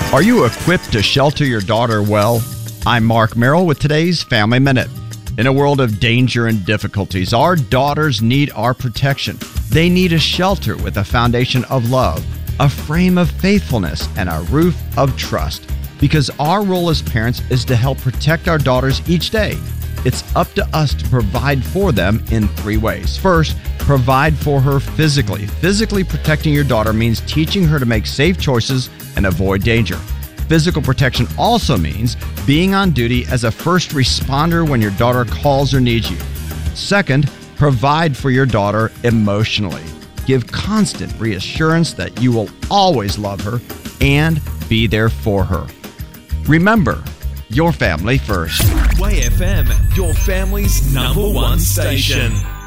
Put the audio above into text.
Are you equipped to shelter your daughter well? I'm Mark Merrill with today's Family Minute. In a world of danger and difficulties, our daughters need our protection. They need a shelter with a foundation of love, a frame of faithfulness, and a roof of trust. Because our role as parents is to help protect our daughters each day. It's up to us to provide for them in 3 ways. First, provide for her physically. Physically protecting your daughter means teaching her to make safe choices and avoid danger. Physical protection also means being on duty as a first responder when your daughter calls or needs you. Second, provide for your daughter emotionally. Give constant reassurance that you will always love her and be there for her. Remember, your family first. Way FM, your family's #1 station.